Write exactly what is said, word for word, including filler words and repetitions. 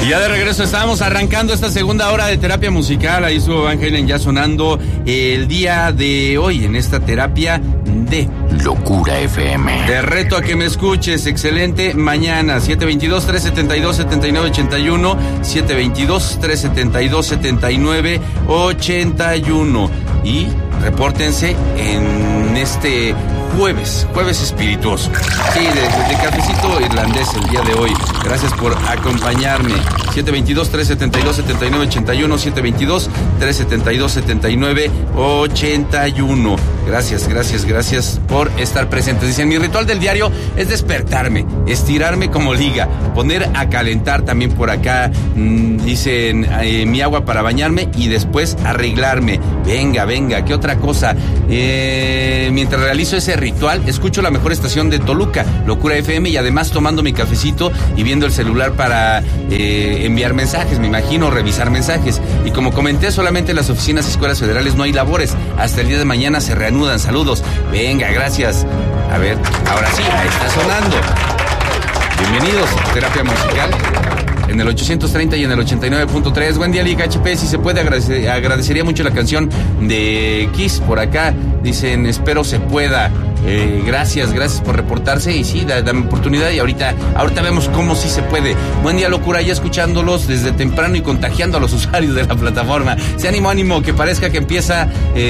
Y ya de regreso estamos arrancando esta segunda hora de terapia musical. Ahí estuvo Van Halen ya sonando el día de hoy en esta terapia de Locura F M. Te reto a que me escuches. Excelente mañana. siete veintidós, trescientos setenta y dos, setenta y nueve ochenta y uno. siete veintidós, trescientos setenta y dos, setenta y nueve ochenta y uno. Y repórtense en este jueves, jueves espirituoso. Sí, de, de cafecito irlandés el día de hoy. Gracias por acompañarme. siete veintidós, trescientos setenta y dos, setenta y nueve ochenta y uno. siete veintidós, trescientos setenta y dos, setenta y nueve ochenta y uno. Gracias, gracias, gracias por estar presentes. Dicen, mi ritual del diario es despertarme, estirarme como liga, poner a calentar también por acá, mmm, dicen, eh, mi agua para bañarme y después arreglarme. Venga, venga, ¿qué otra cosa? Eh, mientras realizo ese ritual, escucho la mejor estación de Toluca, Locura F M, y además tomando mi cafecito y viendo el celular para eh, enviar mensajes, me imagino, revisar mensajes. Y como comenté, solamente en las oficinas y escuelas federales no hay labores. Hasta el día de mañana se reanudan. Saludos. Venga, gracias. A ver, ahora sí, ahí está sonando. Bienvenidos a Terapia Musical en el ochocientos treinta y en el ochenta y nueve punto tres. Buen día, Liga H P. Si se puede, agradece, agradecería mucho la canción de Kiss por acá. Dicen, espero se pueda. Eh, gracias, gracias por reportarse. Y sí, dame oportunidad y ahorita, ahorita vemos cómo sí se puede. Buen día, Locura, ya escuchándolos desde temprano y contagiando a los usuarios de la plataforma. Se ánimo, ánimo, que parezca que empieza... Eh,